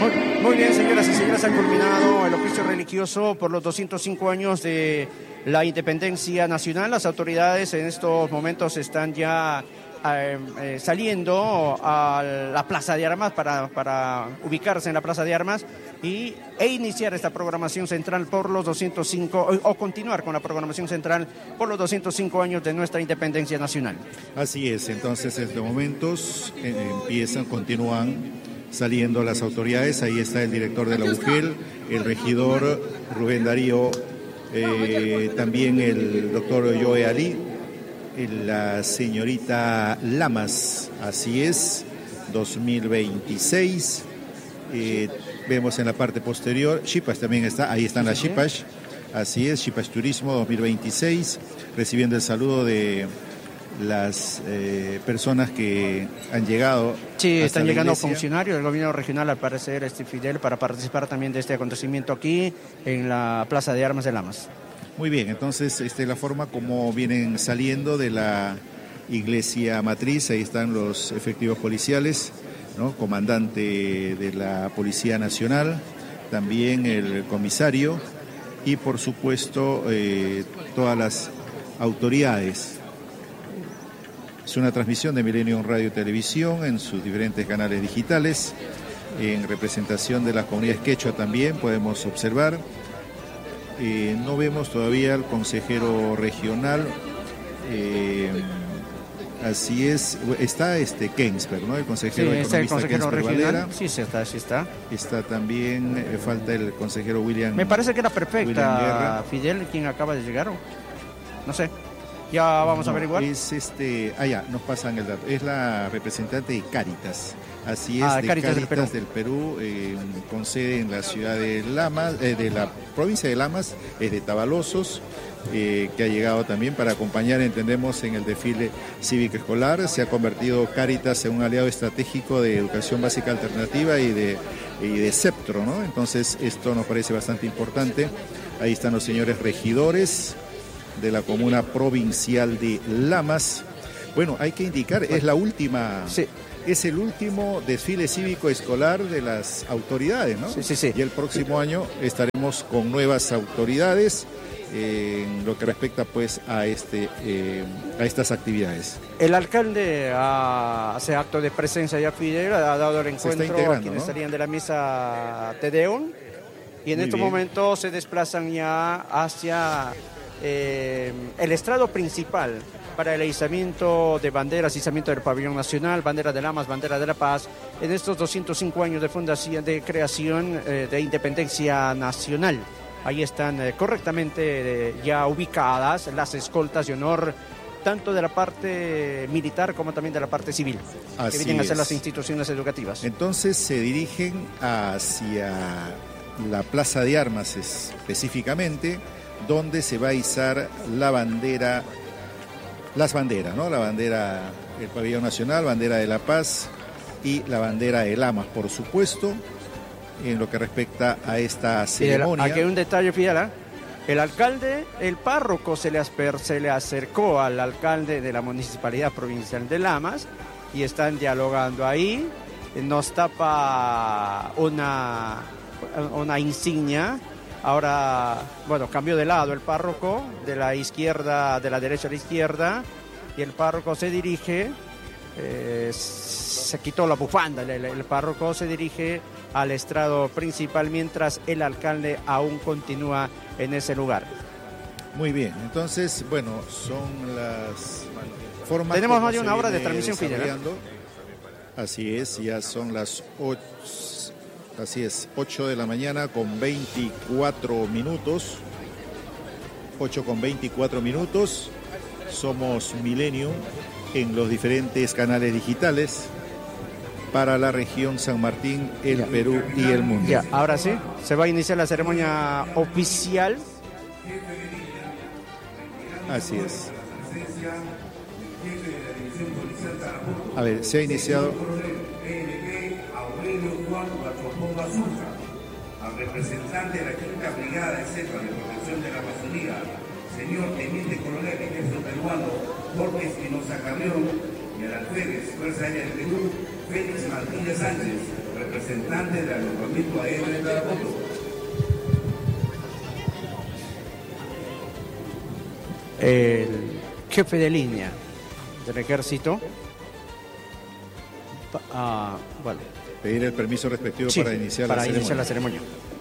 Muy bien, señoras y señores, ha culminado el oficio religioso por los 205 años de la independencia nacional. Las autoridades en estos momentos están ya saliendo a la Plaza de Armas para ubicarse en la Plaza de Armas e iniciar esta programación central por los 205, o continuar con la programación central por los 205 años de nuestra independencia nacional. Así es, entonces en estos momentos continúan saliendo las autoridades. Ahí está el director de la UGEL, el regidor Rubén Darío, también el doctor Joe Ali, la señorita Lamas, así es, 2026. Vemos en la parte posterior, Shipash también está, ahí están las Shipash, así es, Shipash Turismo 2026, recibiendo el saludo de las personas que han llegado. Sí, están llegando funcionarios del gobierno regional, al parecer, Fidel, para participar también de este acontecimiento aquí en la Plaza de Armas de Lamas. Muy bien, entonces esta es la forma como vienen saliendo de la iglesia matriz. Ahí están los efectivos policiales, ¿no? Comandante de la Policía Nacional, también el comisario y por supuesto todas las autoridades. Es una transmisión de Millennium Radio y Televisión en sus diferentes canales digitales, en representación de las comunidades quechua también podemos observar. No vemos todavía al consejero regional, así es, está Kensper, ¿no? El consejero economista, el consejero Kensper regional, Valera. sí está. Está también, falta el consejero William. Me parece que era perfecta, Fidel, quien acaba de llegar, no sé. Ya vamos a averiguar. Es ya, nos pasan el dato. Es la representante de Cáritas. Así es, de Cáritas del Perú, con sede en la ciudad de Lamas, de la provincia de Lamas, es de Tabalosos, que ha llegado también para acompañar, entendemos, en el desfile cívico escolar. Se ha convertido Cáritas en un aliado estratégico de educación básica alternativa y de CEPTRO, ¿no? Entonces, esto nos parece bastante importante. Ahí están los señores regidores de la comuna provincial de Lamas. Bueno, hay que indicar, es la última, sí. Es el último desfile cívico escolar de las autoridades, ¿no? Sí. Y el próximo año estaremos con nuevas autoridades en lo que respecta pues a estas actividades. El alcalde hace acto de presencia ya, Fidel, ha dado el encuentro a quienes estarían de la misa Tedeum, y en estos momentos se desplazan ya hacia el estrado principal para el izamiento de banderas, izamiento del pabellón nacional, bandera de Lamas, bandera de la paz, en estos 205 años de fundación, de creación de independencia nacional. Ahí están correctamente ya ubicadas las escoltas de honor, tanto de la parte militar como también de la parte civil, que vienen a ser las instituciones educativas. Entonces se dirigen hacia la Plaza de Armas específicamente, donde se va a izar la bandera, las banderas, ¿no? La bandera del pabellón nacional, bandera de la paz y la bandera de Lamas, por supuesto, en lo que respecta a esta ceremonia. Aquí hay un detalle, Fidel, el alcalde, el párroco se le acercó al alcalde de la Municipalidad Provincial de Lamas y están dialogando ahí. Nos tapa una insignia. Ahora, bueno, cambió de lado el párroco, de la izquierda, de la derecha a la izquierda, y el párroco se dirige, se quitó la bufanda, el párroco se dirige al estrado principal, mientras el alcalde aún continúa en ese lugar. Muy bien, entonces, bueno, son las formas. Tenemos más de una hora de transmisión, Fidel. Así es, ya son las 8. Así es, 8 de la mañana con 24 minutos. 8 con 24 minutos. Somos Millennium en los diferentes canales digitales para la región San Martín, el Perú y el mundo. Ya, ahora sí, se va a iniciar la ceremonia oficial. Así es. A ver, se ha iniciado. Al representante de la quinta brigada de Centro de Protección de la Amazonía, señor teniente coronel ejército peruano Jorge Espinosa Carrión, y al alférez Fuerza Aérea del Perú, Félix Martínez Sánchez, representante del agrupamiento aéreo de Tarapoto. El jefe de línea del ejército. Pedir el permiso respectivo para iniciar la ceremonia.